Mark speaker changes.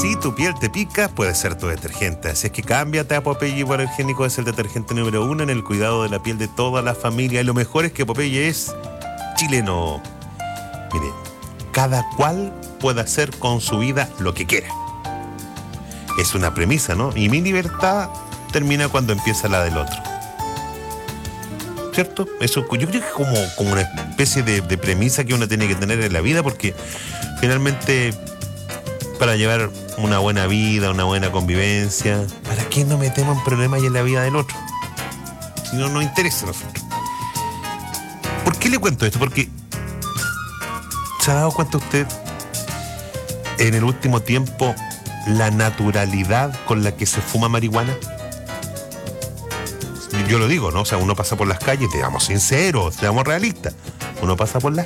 Speaker 1: Si tu piel te pica, puede ser tu detergente. Así es que cámbiate a Popeye Hipoalergénico. Es el detergente número 1 en el cuidado de la piel de toda la familia. Y lo mejor es que Popeye es chileno. Mire, cada cual puede hacer con su vida lo que quiera. Es una premisa, ¿no? Y mi libertad termina cuando empieza la del otro. ¿Cierto? Eso yo creo que es como una especie de premisa que uno tiene que tener en la vida, porque finalmente, para llevar una buena vida, una buena convivencia, ¿para qué nos metemos en problemas y en la vida del otro? Si no nos interesa a nosotros. ¿Por qué le cuento esto? Porque ¿se ha dado cuenta usted en el último tiempo la naturalidad con la que se fuma marihuana? Yo lo digo, ¿no? O sea, uno pasa por las calles, digamos sinceros, seamos realistas. Uno pasa por las